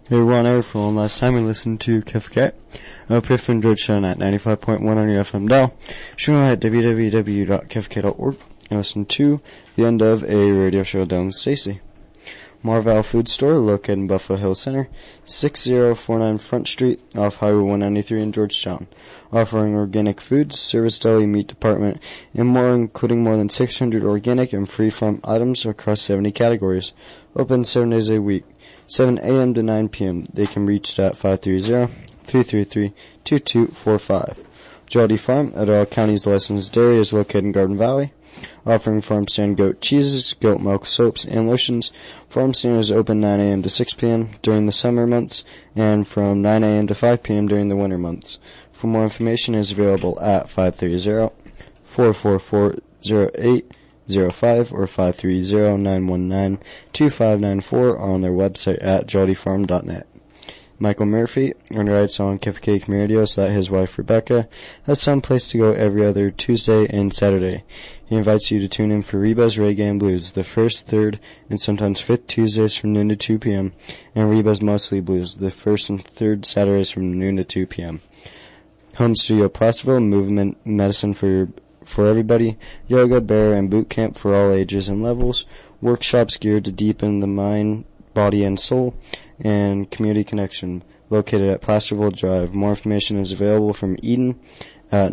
Hey, Ron Air for one last time. We listened to KFK, Piff and Georgetown at 95.1 on your FM dial. Stream at www.kfk.org and listen to the end of a radio show done with Stacy. Marval Food Store, located in Buffalo Hills Center, 6049 Front Street, off Highway 193 in Georgetown. Offering organic foods, service deli, meat department, and more, including more than 600 organic and free-farm items across 70 categories. Open 7 days a week, 7 a.m. to 9 p.m. They can reach at 530-333-2245. Jolly Farm, Ottawa County's licensed dairy, is located in Garden Valley, offering farm stand goat cheeses, goat milk soaps, and lotions. Farm stand is open 9 a.m. to 6 p.m. during the summer months and from 9 a.m. to 5 p.m. during the winter months. For more information is available at 530-444-0805 or 530-919-2594 or on their website at jollyfarm.net. Michael Murphy writes on KFK Community Radio that his wife Rebecca has some place to go every other Tuesday and Saturday. He invites you to tune in for Reba's Reggae and Blues, the first, third, and sometimes fifth Tuesdays from noon to 2 p.m., and Reba's Mostly Blues, the first and third Saturdays from noon to 2 p.m. Home Studio Placerville, movement medicine for everybody, yoga, bear, and boot camp for all ages and levels, workshops geared to deepen the mind, body, and soul, and community connection, located at Placerville Drive. More information is available from Eden at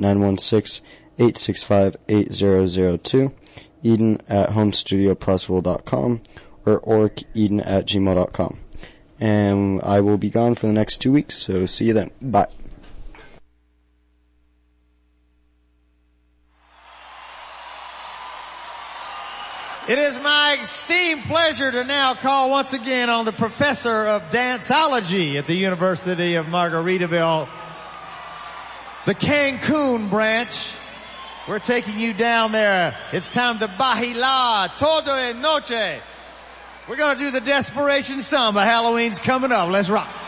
916-865-8002, Eden at homestudioplacerville.com, or oriceden@gmail.com. And I will be gone for the next 2 weeks, so see you then. Bye. It is my esteemed pleasure to now call once again on the professor of danceology at the University of Margaritaville, the Cancun branch. We're taking you down there. It's time to bailar todo en noche. We're going to do the Desperation Samba. Halloween's coming up. Let's rock.